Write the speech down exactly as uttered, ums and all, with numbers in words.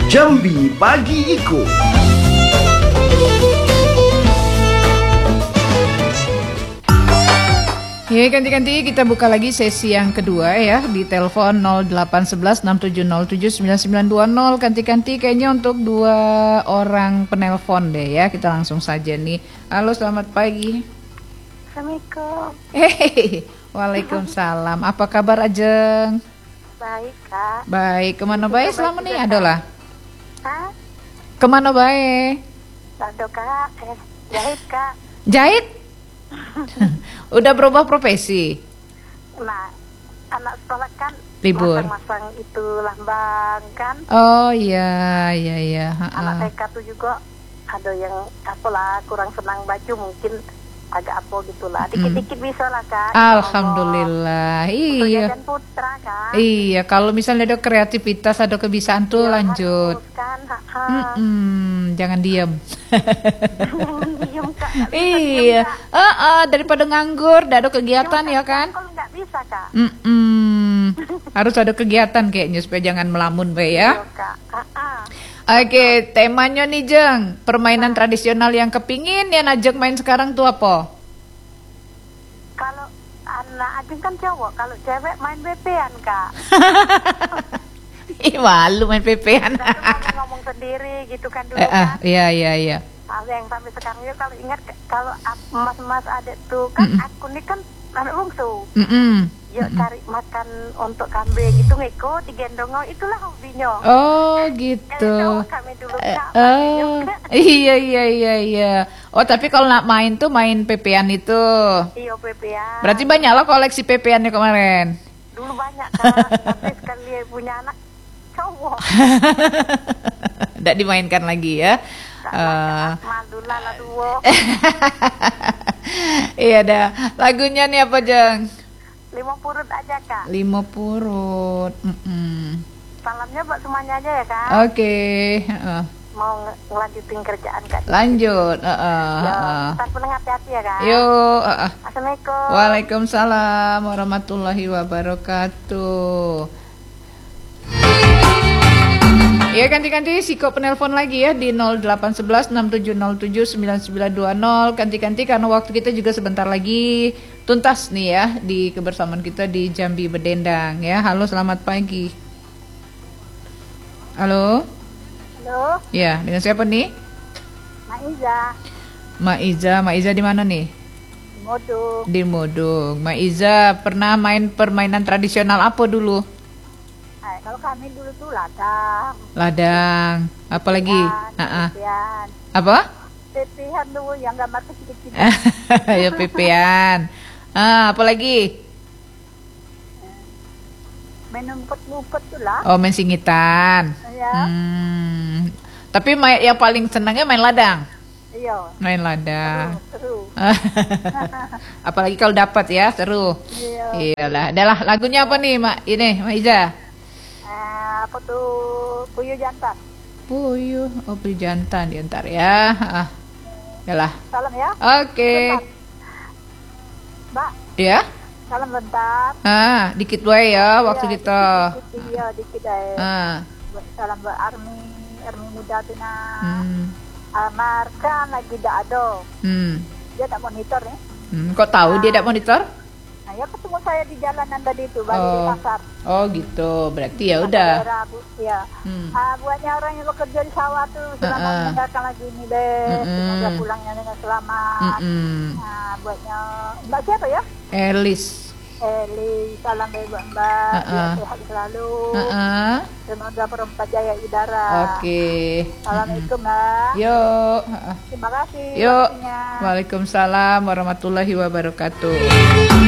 Jambi Pagi Iko. Ya, ganti-ganti kita buka lagi sesi yang kedua ya di telepon nol delapan satu satu enam tujuh nol tujuh sembilan sembilan dua nol. Ganti-ganti kayaknya untuk dua orang penelpon deh ya. Kita langsung saja nih. Halo, selamat pagi. Assalamualaikum. Hehehe. Waalaikumsalam. Apa kabar Ajeng? Baik, Kak. Baik. Kemana baik selama nih? Kak. Adolah. Hah? Kemana baik? Ado, Kak. Eh, jahit, Kak. Jahit? Udah berubah profesi? Nah, anak sekolah kan Libur. masang-masang itu lambang kan. Oh iya, iya, iya. Anak T K tuh juga ada yang apalah kurang senang baju mungkin agak apa gitulah. Dikit-dikit bisa lah, Kak. Alhamdulillah. Iya. Dan putra, Kak. Iya, kalau misalnya ada kreativitas, ada kebiasaan tuh Ya, lanjut. harus kan, ha-ha. Mm-mm, jangan diam. Diem, Kak. Nggak bisa Iya, diem, Kak. uh, uh, daripada nganggur, tidak ada kegiatan Cuma ya kan? Kalau nggak bisa, Kak. Mm-mm, harus ada kegiatan kayaknya supaya jangan melamun, Bay ya. Iya, Kak. Ha-ha. Oke, temanya nih Jeng, permainan tradisional yang kepingin yang ajak main sekarang tuh apa? Kalau anak Ajeng kan cowok, kalau cewek main B P-an, Kak. Ih, malu main P P-an. Tapi ngomong sendiri gitu kan dulu Eh, ah, kan. iya, iya, iya. Ada yang sampai sekarang ya kalau ingat kalau ap- mas-mas adik tuh kan Mm-mm. aku ini kan anak bungsu. Mm-mm. Yuk cari makan untuk kambing itu ngikut digendong, itulah hobinya. Oh Kalau gitu. cowok kami dulu Eh, Kak, oh, makanya. iya iya iya iya. Oh tapi kalau nak main tuh main P P-an itu. Iya B P-an. Berarti banyak lah koleksi P P-annya kemarin. Dulu banyak Kak, tapi sekali punya anak cowok. Tidak dimainkan lagi ya. Eh, Malu lah lah duo. iya dah. Lagunya nih apa Jeng? Lima purut aja Kak. Lima purut. Mm-mm. Salamnya buat semuanya aja ya Kak. Oke. heeh. Mau nge- ngelanjutin kerjaan Kak. Lanjut. heeh, Ya, heeh. ntar pulang hati-hati ya Kak. Yuk. heeh. Assalamualaikum. Waalaikumsalam warahmatullahi wabarakatuh. Ya ganti-ganti Siko penelpon lagi ya di nol delapan satu satu enam tujuh nol tujuh sembilan sembilan dua nol. Ganti-ganti karena waktu kita juga sebentar lagi tuntas nih ya di kebersamaan kita di Jambi Bedendang ya. Halo, selamat pagi. Halo. Halo, Ya, dengan siapa nih? Mak Iza. Mak Iza, Mak Iza di mana nih? Modo. Di Modong. Mak Iza pernah main permainan tradisional apa dulu? Eh, kalau kami dulu tuh ladang. Ladang. Apa lagi? Ah, ah. Pepian. Apa? Pepian dulu yang gambar kecil-kecil. Ya P P-an. Ah, apa lagi? Main umpet-umpet tuh lah. Oh, main singitan. Ya, Hmm. Tapi main, yang paling senangnya main ladang. iya. Main ladang. Seru. Apalagi kalau dapat ya, seru. Iya. Iyalah. Adalah lagunya apa nih, Mak? Ini, Mak Iza. Eh, apa tuh puyuh jantan. Puyuh, oh puyuh jantan diantar ya. Ah. Yalah. Salam ya. Oke. Bentar. Mbak, Ya. salam bentar. Ah, dikit wae ya waktu Iya, kita. Dikit, dikit, iya, dikit aja. Ah. Buat- Salam buat Army, Army muda tuh nah. Hmm. Amar kan lagi tidak ada. Hmm. Dia tak monitor nih. Hmm. Kok tahu dia tidak monitor? Nah, ya ketemu saya di jalanan tadi itu, balik di Oh. pasar. Oh gitu. Berarti ya Pasar udah. daerah, Bu. Ya. Hmm. Ah, buatnya orang yang bekerja di sawah tuh selamat Uh-uh. mendengarkan lagi ini deh. Mm-mm. Semoga pulangnya dengan selamat. Mm-mm. Nah, buatnya Mbak siapa ya? Elis. Eli, salam dari Mbak Mbak. Uh-uh. Biar sehat selalu. Heeh. Semoga perempat jaya udara. Oke. Assalamualaikum Mbak. Yuk. Heeh. Terima kasih. Yuk. waktunya. Waalaikumsalam warahmatullahi wabarakatuh.